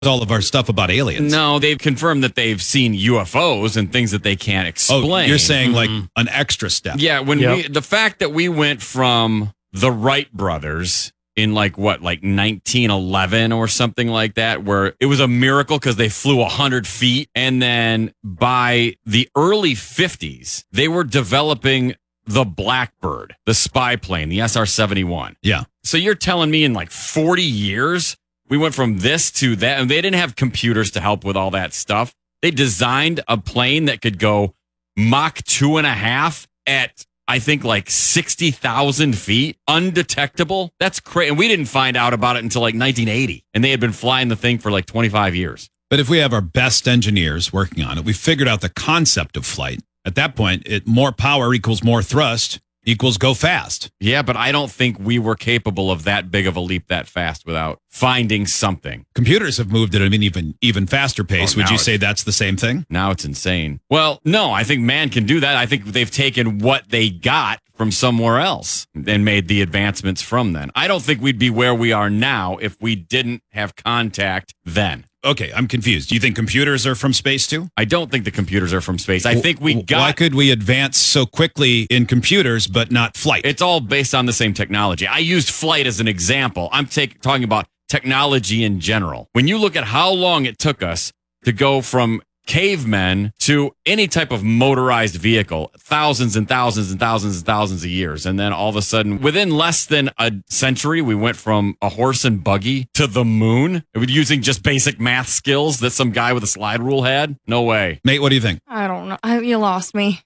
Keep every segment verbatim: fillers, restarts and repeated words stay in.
all of our stuff about aliens. No, they've confirmed that they've seen U F Os and things that they can't explain. Oh, you're saying mm-hmm. like an extra step. Yeah, when yep. we the fact that we went from the Wright brothers in like what, like nineteen eleven or something like that, where it was a miracle because they flew one hundred feet. And then by the early fifties, they were developing the Blackbird, the spy plane, the S R seventy-one. Yeah. So you're telling me in like forty years, we went from this to that, and they didn't have computers to help with all that stuff. They designed a plane that could go Mach two and a half at, I think, like sixty thousand feet, undetectable. That's crazy. And we didn't find out about it until like nineteen eighty. And they had been flying the thing for like twenty-five years. But if we have our best engineers working on it, we figured out the concept of flight. At that point, it more power equals more thrust equals go fast. Yeah, but I don't think we were capable of that big of a leap that fast without finding something. Computers have moved at an even even faster pace. Oh, Would you now say that's the same thing? Now it's insane. Well, no, I think man can do that. I think they've taken what they got from somewhere else and made the advancements from then. I don't think we'd be where we are now if we didn't have contact then. Okay, I'm confused. Do you think computers are from space too? I don't think the computers are from space. I think we got... Why could we advance so quickly in computers but not flight? It's all based on the same technology. I used flight as an example. I'm take, talking about technology in general. When you look at how long it took us to go from cavemen to any type of motorized vehicle, thousands and thousands and thousands and thousands of years. And then all of a sudden, within less than a century, we went from a horse and buggy to the moon using just basic math skills that some guy with a slide rule had. No way. Nate, what do you think? I don't know. I, you lost me.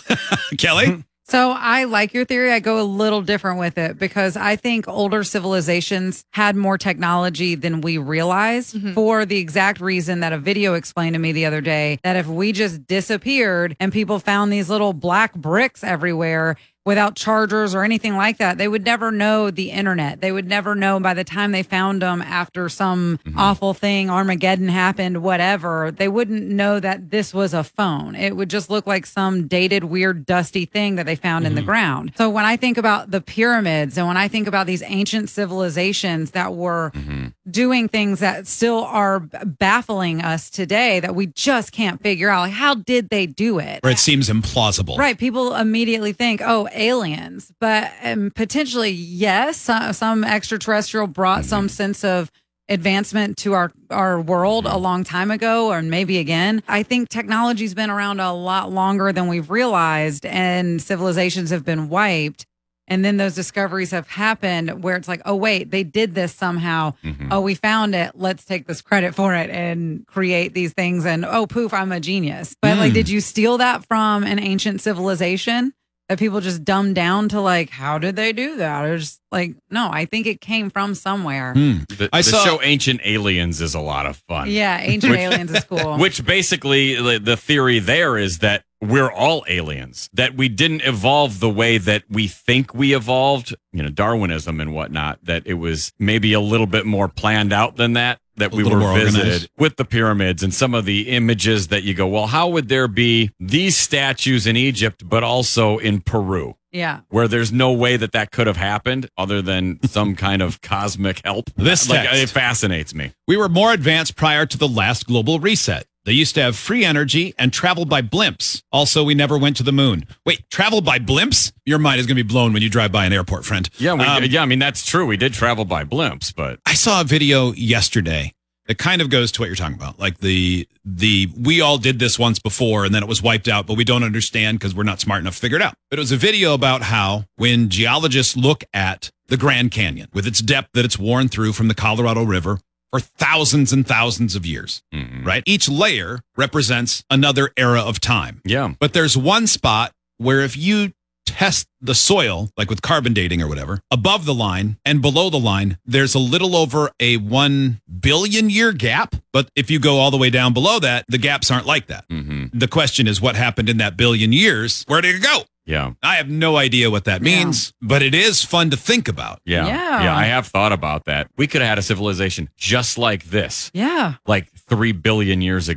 Kelly? So I like your theory. I go a little different with it because I think older civilizations had more technology than we realized mm-hmm. for the exact reason that a video explained to me the other day that if we just disappeared and people found these little black bricks everywhere without chargers or anything like that, they would never know the internet. They would never know by the time they found them after some mm-hmm. awful thing, Armageddon happened, whatever. They wouldn't know that this was a phone. It would just look like some dated, weird, dusty thing that they found mm-hmm. in the ground. So when I think about the pyramids and when I think about these ancient civilizations that were mm-hmm. doing things that still are baffling us today that we just can't figure out, like, how did they do it? Or it seems implausible. Right. People immediately think, oh, aliens, but um, potentially, yes, some, some extraterrestrial brought mm-hmm. some sense of advancement to our, our world a long time ago, or maybe again. I think technology's been around a lot longer than we've realized, and civilizations have been wiped. And then those discoveries have happened where it's like, oh, wait, they did this somehow. Mm-hmm. Oh, we found it. Let's take this credit for it and create these things. And oh, poof, I'm a genius. But mm. like, did you steal that from an ancient civilization? That people just dumb down to like, how did they do that? Or just like, no, I think it came from somewhere. Hmm. The, I the saw show Ancient Aliens is a lot of fun. Yeah, Ancient Aliens is cool. Which basically, the, the theory there is that we're all aliens, that we didn't evolve the way that we think we evolved, you know, Darwinism and whatnot, that it was maybe a little bit more planned out than that. That we were visited organized. With the pyramids and some of the images that you go, well, how would there be these statues in Egypt, but also in Peru? Yeah. Where there's no way that that could have happened other than some kind of cosmic help. This like, text. It fascinates me. We were more advanced prior to the last global reset. They used to have free energy and travel by blimps. Also, we never went to the moon. Wait, travel by blimps? Your mind is going to be blown when you drive by an airport, friend. Yeah, we, um, yeah. I mean, that's true. We did travel by blimps, but I saw a video yesterday that kind of goes to what you're talking about. Like the the we all did this once before and then it was wiped out, but we don't understand because we're not smart enough to figure it out. But it was a video about how when geologists look at the Grand Canyon with its depth that it's worn through from the Colorado River for thousands and thousands of years, mm-hmm. right? Each layer represents another era of time. Yeah. But there's one spot where if you test the soil, like with carbon dating or whatever, above the line and below the line, there's a little over a one billion year gap. But if you go all the way down below that, the gaps aren't like that. Mm-hmm. The question is what happened in that billion years? Where did it go? Yeah. I have no idea what that means, yeah. but it is fun to think about. Yeah. yeah. Yeah. I have thought about that. We could have had a civilization just like this. Yeah. Like three billion years ago.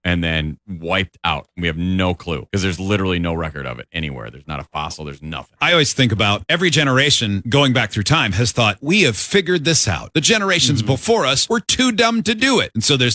and then wiped out. We have no clue because there's literally no record of it anywhere. There's not a fossil. There's nothing. I always think about every generation going back through time has thought, we have figured this out. The generations mm-hmm. before us were too dumb to do it. And so there's